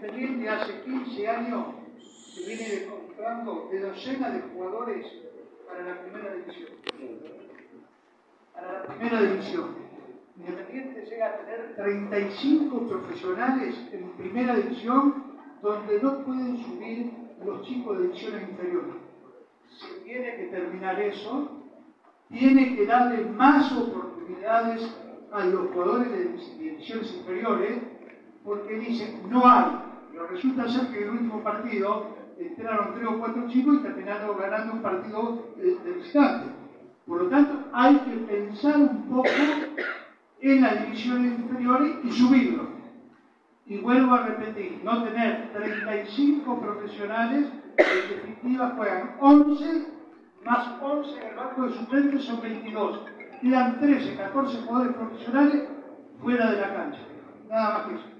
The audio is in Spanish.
Independiente hace 15 años que viene comprando de docenas de jugadores para la primera división. Para la primera división. Independiente llega a tener 35 profesionales en primera división donde no pueden subir los chicos de divisiones inferiores. Se tiene que terminar eso, tiene que darle más oportunidades a los jugadores de divisiones inferiores, porque dicen, no hay. Pero resulta ser que en el último partido entraron 3 o 4 chicos y terminaron ganando un partido de visitante. Por lo tanto, hay que pensar un poco en las divisiones inferiores y subirlo. Y vuelvo a repetir, no tener 35 profesionales, en definitiva juegan 11, más 11 en el banco de suplentes son 22. Quedan 13, 14 jugadores profesionales fuera de la cancha. Nada más que eso.